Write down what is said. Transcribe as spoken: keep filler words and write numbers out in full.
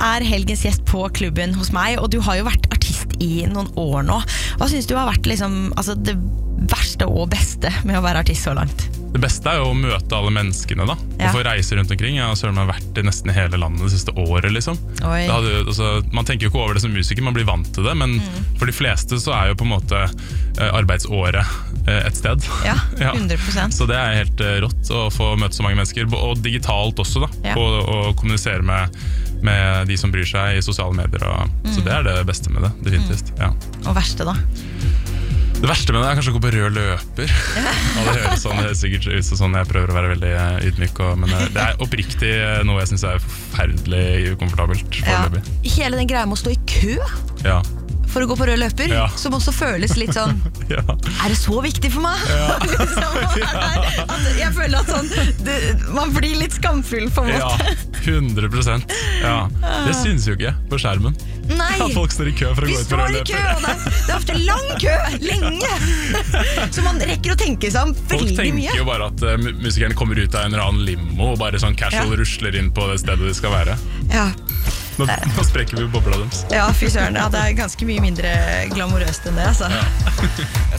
er helgens gjest på klubben hos meg, og du har jo vært artist i noen år nå. Hva synes du har vært liksom, altså, det verste og beste med å være artist så langt? Det beste er jo å møte alle menneskene da, ja. og få reise rundt omkring. Jeg har selv vært i nesten hele landet det siste året. Liksom. Hadde, altså, man tenker jo ikke over det som musiker, man blir vant til det, men mm. for de fleste så er jo på en måte eh, arbeidsåret eh, et sted. Ja, hundre prosent. Ja. Så det er helt eh, rått å få møte så mange mennesker, og digitalt også da, ja. og, og kommunisere med, med de som bryr seg i sosiale medier. Og, mm. Så det er det beste med det, definitivt. Mm. Ja. Og verste da? Det verste med det er kanskje å gå på rød løper. Ja, det høres sånn, det er sikkert ut sånn jeg prøver å være veldig ydmyk, og, men det er oppriktig noe jeg synes er forferdelig ukomfortabelt. Ja. Hele den greia med å stå i kø ja. for å gå på rød løper, ja. som også føles litt sånn, ja. er det så viktig for meg? Ja. liksom, jeg føler at sånn, det, man blir litt skamfull på en måte. Ja, hundre prosent. Ja. Det synes jo ikke på skjermen. Nei, ja, folk står i kø for å vi gå ut på rød løper. Vi står i kø, og det er, det er ofte lang kø, lenge. Så man rekker å tenke seg om veldig mye. Folk tenker mye. jo bare at uh, musikerne kommer ut av en eller annen limo og bare sånn casual ja. rusler inn på det stedet de skal være. Ja. Nå, nå sprekker vi bobla deres. Ja, fy søren, ja, det er ganske mye mindre glamorøst enn det, altså. Ja.